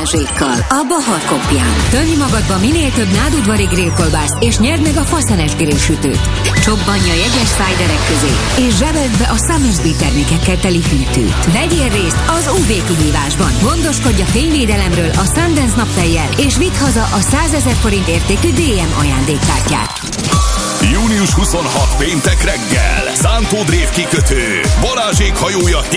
Balázsékkal a Bahar Kopján. Tölj magadba minél több nádudvari grillkolbászt, és nyerd meg a Faszenes grillsütőt. Csobbanj a jegyes szájderek közé, és zsebeld be a Summersby termékekkel teli hűtőt. Vegyél részt az UV kihívásban. Gondoskodj a fényvédelemről a Sundance naptejjel, és vidd haza a 100 000 forint értékű DM ajándékkártyát. Június 26 péntek reggel, Szántó Drév kikötő, Balázsék hajója